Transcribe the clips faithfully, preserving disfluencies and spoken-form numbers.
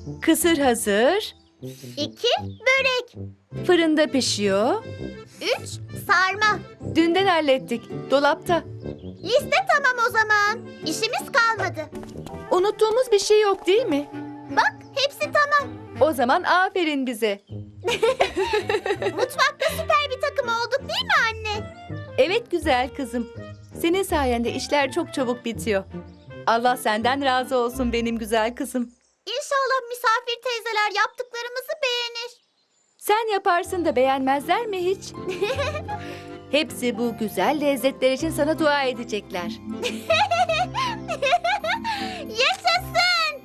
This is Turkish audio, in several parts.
Kısır hazır. iki. Börek. Fırında pişiyor. üç. Sarma. Dünden hallettik. Dolapta. Liste tamam o zaman. İşimiz kalmadı. Unuttuğumuz bir şey yok değil mi? Bak hepsi tamam. O zaman aferin bize. Mutfakta süper bir takım olduk değil mi anne? Evet güzel kızım. Senin sayende işler çok çabuk bitiyor. Allah senden razı olsun benim güzel kızım. İnşallah misafir teyzeler yaptıklarımızı beğenir. Sen yaparsın da beğenmezler mi hiç? Hepsi bu güzel lezzetler için sana dua edecekler. Yaşasın!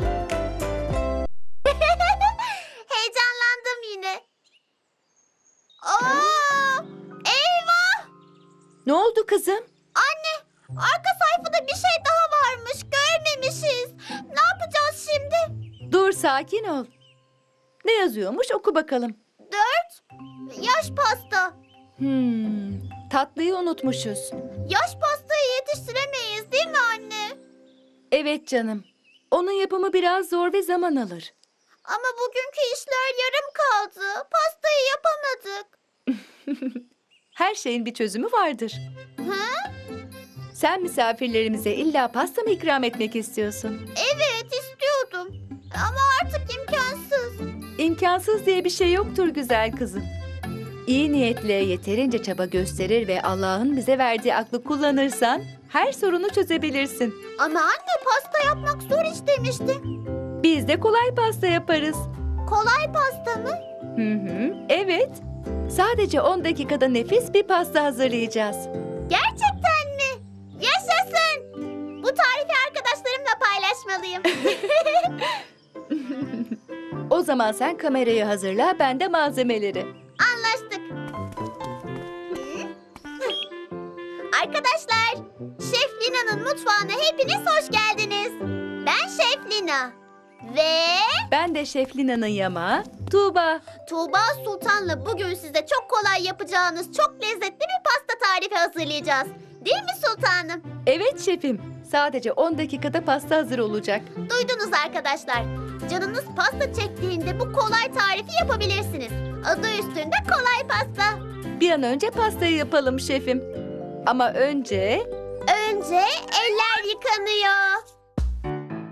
Heyecanlandım yine. Oo! Eyvah! Ne oldu kızım? Anne, arka sayfada bir şey daha varmış. Görmemişiz. Ne yapacağız şimdi? Dur sakin ol. Ne yazıyormuş oku bakalım. Dört. Yaş pasta. Hmm, tatlıyı unutmuşuz. Yaş pastayı yetiştiremeyiz değil mi anne? Evet canım. Onun yapımı biraz zor ve zaman alır. Ama bugünkü işler yarım kaldı. Pastayı yapamadık. Her şeyin bir çözümü vardır. Hı? Sen misafirlerimize illa pasta mı ikram etmek istiyorsun? Evet istiyordum. Ama artık imkansız. İmkansız diye bir şey yoktur güzel kızım. İyi niyetle yeterince çaba gösterir ve Allah'ın bize verdiği aklı kullanırsan her sorunu çözebilirsin. Ama anne pasta yapmak zor iş demiştin. Biz de kolay pasta yaparız. Kolay pasta mı? Hı hı, evet. Sadece on dakikada nefis bir pasta hazırlayacağız. Gerçekten mi? Yaşasın! Bu tarifi arkadaşlarımla paylaşmalıyım. O zaman sen kamerayı hazırla, ben de malzemeleri. Anlaştık. Arkadaşlar, Şef Lina'nın mutfağına hepiniz hoş geldiniz. Ben Şef Lina. Ve Ben de Şef Lina'nın yamağı, Tuğba. Tuğba Sultan'la bugün size çok kolay yapacağınız çok lezzetli bir pasta tarifi hazırlayacağız. Değil mi sultanım? Evet şefim, sadece on dakikada pasta hazır olacak. Duydunuz arkadaşlar. Canınız pasta çektiğinde bu kolay tarifi yapabilirsiniz. Adı üstünde kolay pasta. Bir an önce pastayı yapalım şefim. Ama önce Önce eller yıkanıyor.